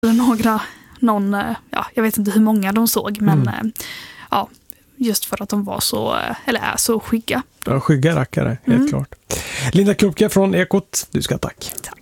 Jag vet inte hur många de såg, men just för att de var är så skygga. Ja, skygga rackare, helt klart. Linda Klopke från Ekot, du ska tack.